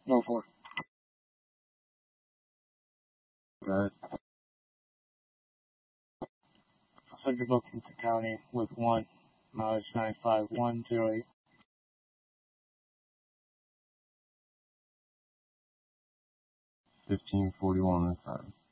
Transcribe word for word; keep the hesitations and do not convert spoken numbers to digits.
Go for it. Good. Frederick Wilkins County with one, mileage nine five one zero eight. Fifteen forty one this time.